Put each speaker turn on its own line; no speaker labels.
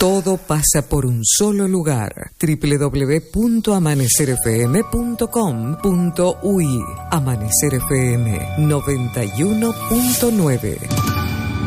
Todo pasa por un solo lugar. www.amanecerfm.com.uy. Amanecer FM 91.9.